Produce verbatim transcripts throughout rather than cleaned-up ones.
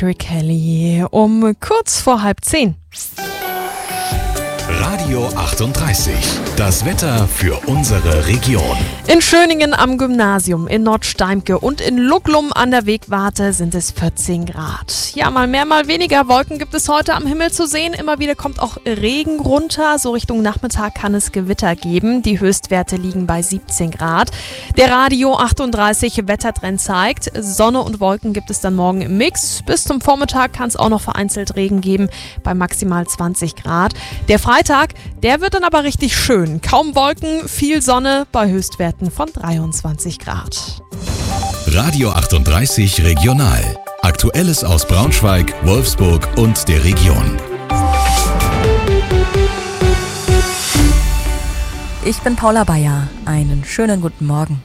Patrick Kelly um kurz vor halb zehn. Radio achtunddreißig. Das Wetter für unsere Region. In Schöningen am Gymnasium, in Nordsteimke und in Lucklum an der Wegwarte sind es vierzehn Grad. Ja, mal mehr, mal weniger Wolken gibt es heute am Himmel zu sehen. Immer wieder kommt auch Regen runter. So Richtung Nachmittag kann es Gewitter geben. Die Höchstwerte liegen bei siebzehn Grad. Der Radio achtunddreißig Wettertrend zeigt, Sonne und Wolken gibt es dann morgen im Mix. Bis zum Vormittag kann es auch noch vereinzelt Regen geben bei maximal zwanzig Grad. Der Freitag, der wird dann aber richtig schön. Kaum Wolken, viel Sonne bei Höchstwerten von dreiundzwanzig Grad. Radio achtunddreißig Regional. Aktuelles aus Braunschweig, Wolfsburg und der Region. Ich bin Paula Bayer. Einen schönen guten Morgen.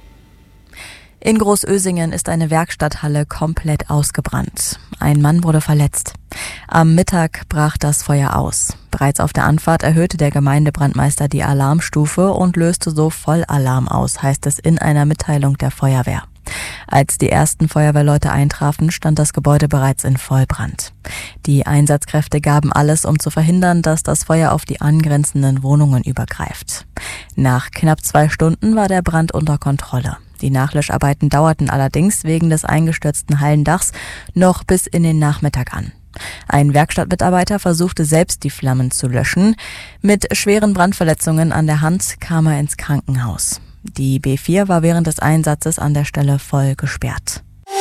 In Großösingen ist eine Werkstatthalle komplett ausgebrannt. Ein Mann wurde verletzt. Am Mittag brach das Feuer aus. Bereits auf der Anfahrt erhöhte der Gemeindebrandmeister die Alarmstufe und löste so Vollalarm aus, heißt es in einer Mitteilung der Feuerwehr. Als die ersten Feuerwehrleute eintrafen, stand das Gebäude bereits in Vollbrand. Die Einsatzkräfte gaben alles, um zu verhindern, dass das Feuer auf die angrenzenden Wohnungen übergreift. Nach knapp zwei Stunden war der Brand unter Kontrolle. Die Nachlöscharbeiten dauerten allerdings wegen des eingestürzten Hallendachs noch bis in den Nachmittag an. Ein Werkstattmitarbeiter versuchte selbst die Flammen zu löschen. Mit schweren Brandverletzungen an der Hand kam er ins Krankenhaus. Die B vier war während des Einsatzes an der Stelle voll gesperrt.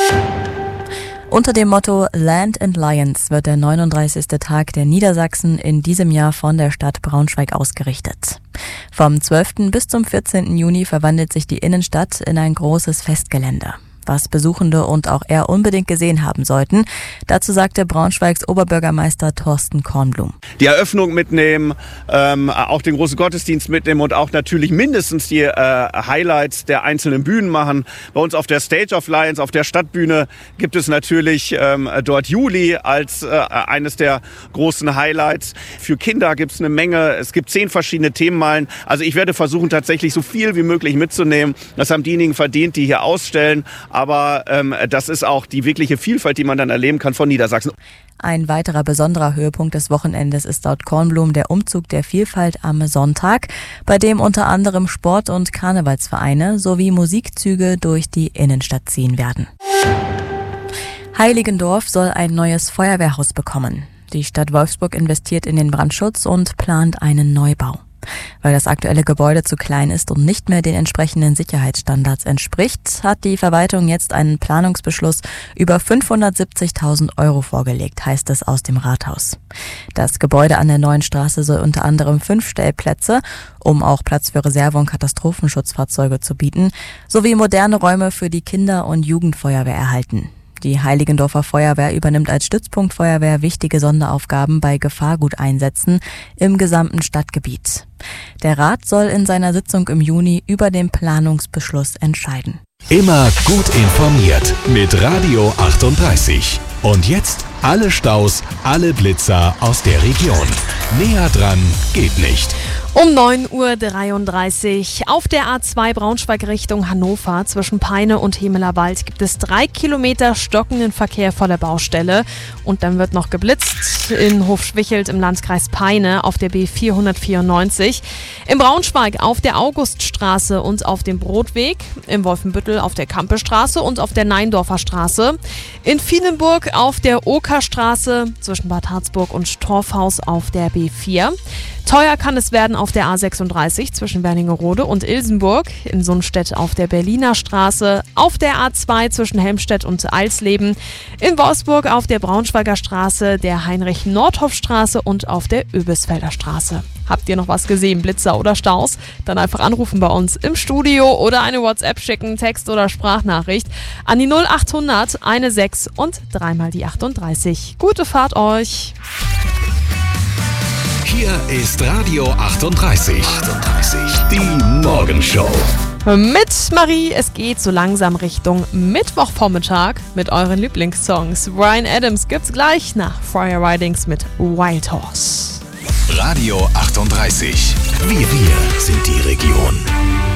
Unter dem Motto Land and Lions wird der neununddreißigste Tag der Niedersachsen in diesem Jahr von der Stadt Braunschweig ausgerichtet. Vom zwölften bis zum vierzehnten Juni verwandelt sich die Innenstadt in ein großes Festgelände, was Besuchende und auch er unbedingt gesehen haben sollten. Dazu sagte Braunschweigs Oberbürgermeister Thorsten Kornblum. Die Eröffnung mitnehmen, ähm, auch den großen Gottesdienst mitnehmen und auch natürlich mindestens die äh, Highlights der einzelnen Bühnen machen. Bei uns auf der Stage of Lions, auf der Stadtbühne, gibt es natürlich ähm, dort Juli als äh, eines der großen Highlights. Für Kinder gibt es eine Menge, es gibt zehn verschiedene Themenmalen. Also ich werde versuchen, tatsächlich so viel wie möglich mitzunehmen. Das haben diejenigen verdient, die hier ausstellen. Aber ähm, das ist auch die wirkliche Vielfalt, die man dann erleben kann von Niedersachsen. Ein weiterer besonderer Höhepunkt des Wochenendes ist laut Kornblum der Umzug der Vielfalt am Sonntag, bei dem unter anderem Sport- und Karnevalsvereine sowie Musikzüge durch die Innenstadt ziehen werden. Heiligendorf soll ein neues Feuerwehrhaus bekommen. Die Stadt Wolfsburg investiert in den Brandschutz und plant einen Neubau. Weil das aktuelle Gebäude zu klein ist und nicht mehr den entsprechenden Sicherheitsstandards entspricht, hat die Verwaltung jetzt einen Planungsbeschluss über fünfhundertsiebzigtausend Euro vorgelegt, heißt es aus dem Rathaus. Das Gebäude an der Neuen Straße soll unter anderem fünf Stellplätze, um auch Platz für Reserve- und Katastrophenschutzfahrzeuge zu bieten, sowie moderne Räume für die Kinder- und Jugendfeuerwehr erhalten. Die Heiligendorfer Feuerwehr übernimmt als Stützpunktfeuerwehr wichtige Sonderaufgaben bei Gefahrguteinsätzen im gesamten Stadtgebiet. Der Rat soll in seiner Sitzung im Juni über den Planungsbeschluss entscheiden. Immer gut informiert mit Radio achtunddreißig. Und jetzt alle Staus, alle Blitzer aus der Region. Näher dran geht nicht. Um neun Uhr dreiunddreißig auf der A zwei Braunschweig Richtung Hannover zwischen Peine und Hemelerwald gibt es drei Kilometer stockenden Verkehr vor der Baustelle. Und dann wird noch geblitzt in Hofschwichelt im Landkreis Peine auf der B vierhundertvierundneunzig. In Braunschweig auf der Auguststraße und auf dem Brotweg. In Wolfenbüttel auf der Kampestraße und auf der Neindorfer Straße. In Viehlenburg auf der Okerstraße zwischen Bad Harzburg und Torfhaus auf der B vier. Teuer kann es werden auf der A sechsunddreißig zwischen Wernigerode und Ilsenburg, in Sundstedt auf der Berliner Straße, auf der A zwei zwischen Helmstedt und Eilsleben, in Wolfsburg auf der Braunschweiger Straße, der Heinrich-Nordhoff-Straße und auf der Öbisfelder Straße. Habt ihr noch was gesehen, Blitzer oder Staus? Dann einfach anrufen bei uns im Studio oder eine WhatsApp schicken, Text- oder Sprachnachricht an die null achthundert sechzehn und dreimal die achtunddreißig. Gute Fahrt euch! Hier ist Radio achtunddreißig. achtunddreißig. Die Morgenshow. Mit Marie, es geht so langsam Richtung Mittwochvormittag mit euren Lieblingssongs. Bryan Adams gibt's gleich nach Fire Ridings mit Wild Horse. Radio achtunddreißig. Wir, wir sind die Region.